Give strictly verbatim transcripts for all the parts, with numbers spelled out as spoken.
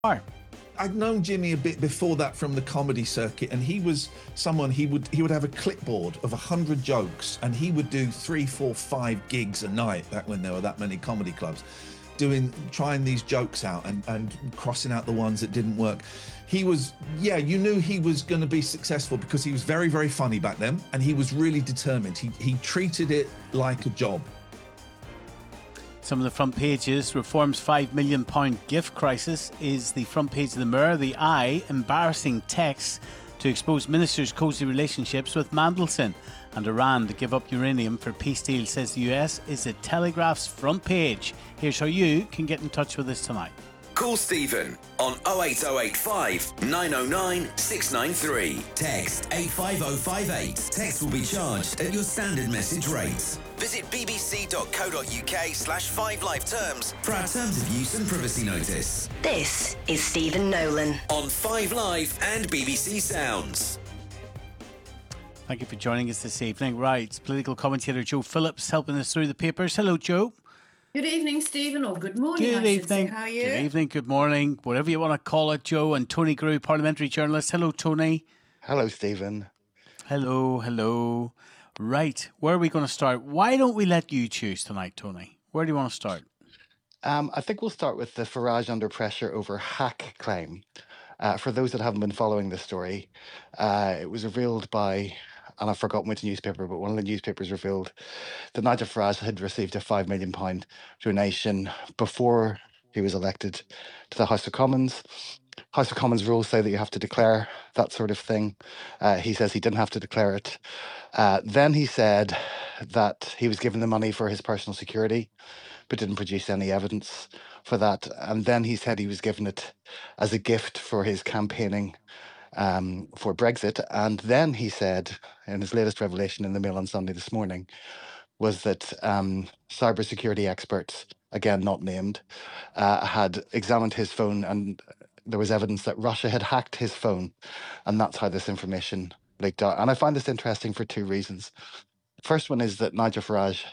are. I'd known Jimmy a bit before that from the comedy circuit, and he was someone he would he would have a clipboard of a hundred jokes, and he would do three, four, five gigs a night back when there were that many comedy clubs, doing trying these jokes out and and crossing out the ones that didn't work. He was, yeah, you knew he was going to be successful because he was very, very funny back then, and he was really determined. He he treated it like a job. Some of the front pages. Reform's five million pound gift crisis is the front page of the Mirror. The Eye, embarrassing texts to expose ministers' cosy relationships with Mandelson. And Iran to give up uranium for peace deal, says the U S, is the Telegraph's front page. Here's how you can get in touch with us tonight. Call Stephen on oh eight oh eight five, nine oh nine, six nine three. Text eight five oh five eight. Text will be charged at your standard message rates. Visit bbc.co.uk slash five live terms for our terms of use and privacy notice. This is Stephen Nolan on Five Live and B B C Sounds. Thank you for joining us this evening. Right, political commentator Joe Phillips helping us through the papers. Hello, Joe. Good evening, Stephen, or good morning, Good I evening. should say. How are you? Good evening, good morning, whatever you want to call it, Joe. And Tony Grew, parliamentary journalist. Hello, Tony. Hello, Stephen. Hello, hello. Right, where are we going to start? Why don't we let you choose tonight, Tony? Where do you want to start? Um, I think we'll start with the Farage under pressure over hack claim. Uh, for those that haven't been following this story, uh, it was revealed by, and I've forgotten which newspaper, but one of the newspapers revealed that Nigel Farage had received a five million pound donation before he was elected to the House of Commons. House of Commons rules say that you have to declare that sort of thing. Uh, he says he didn't have to declare it. Uh, then he said that he was given the money for his personal security, but didn't produce any evidence for that. And then he said he was given it as a gift for his campaigning um, for Brexit. And then he said, in his latest revelation in the Mail on Sunday this morning, was that um, cybersecurity experts, again not named, uh, had examined his phone, and there was evidence that Russia had hacked his phone, and that's how this information leaked out. And I find this interesting for two reasons. First one is that Nigel Farage,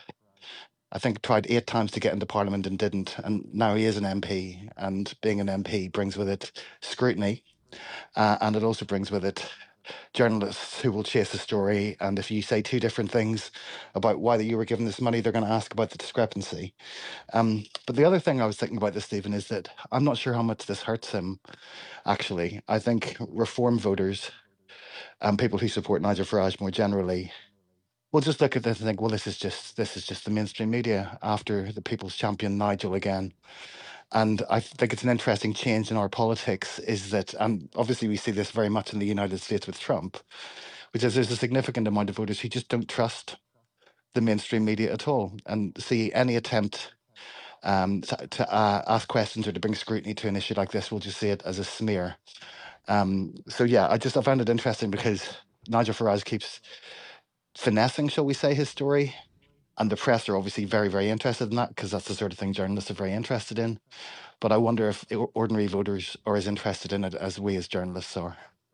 I think, tried eight times to get into Parliament and didn't, and now he is an M P, and being an M P brings with it scrutiny, uh, and it also brings with it journalists who will chase the story, and if you say two different things about why that you were given this money, they're going to ask about the discrepancy. Um, but the other thing I was thinking about this, Stephen, is that I'm not sure how much this hurts him, actually. I think Reform voters and people who support Nigel Farage more generally will just look at this and think, well, this is just this is just the mainstream media after the People's Champion Nigel again. And I think it's an interesting change in our politics is that, and obviously we see this very much in the United States with Trump, which is there's a significant amount of voters who just don't trust the mainstream media at all and see any attempt um, to, to uh, ask questions or to bring scrutiny to an issue like this, we'll just see it as a smear. Um, so yeah, I just I found it interesting because Nigel Farage keeps finessing, shall we say, his story. And the press are obviously very, very interested in that because that's the sort of thing journalists are very interested in. But I wonder if ordinary voters are as interested in it as we as journalists are.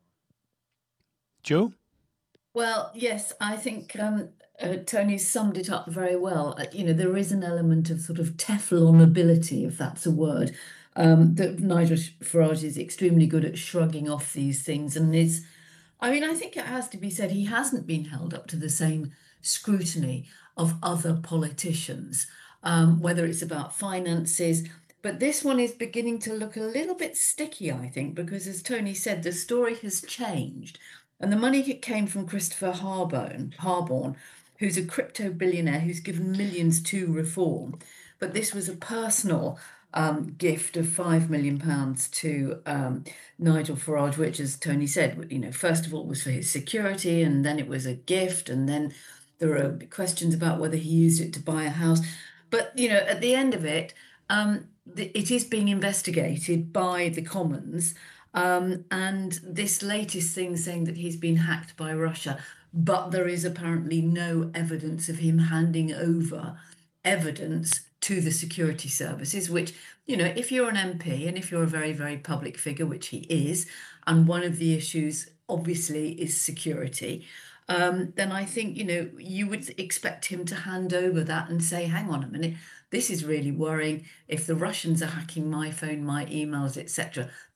Joe? Well, yes, I think um, uh, Tony summed it up very well. Uh, you know, there is an element of sort of Teflon ability, if that's a word, um, that Nigel Farage is extremely good at shrugging off these things. And is, I mean, I think it has to be said he hasn't been held up to the same scrutiny of other politicians, um, whether it's about finances. But this one is beginning to look a little bit sticky, I think, because as Tony said, the story has changed. And the money came from Christopher Harborne, Harborne, who's a crypto billionaire who's given millions to Reform. But this was a personal um, gift of five million pounds to um, Nigel Farage, which, as Tony said, you know, first of all was for his security, and then it was a gift, and then there are questions about whether he used it to buy a house. But, you know, at the end of it, um, the, it is being investigated by the Commons. Um, and this latest thing saying that he's been hacked by Russia, but there is apparently no evidence of him handing over evidence to the security services, which, you know, if you're an M P and if you're a very, very public figure, which he is, and one of the issues obviously is security, um, then I think, you know, you would expect him to hand over that and say, hang on a minute, This is really worrying. If the Russians are hacking my phone, my emails, et cetera,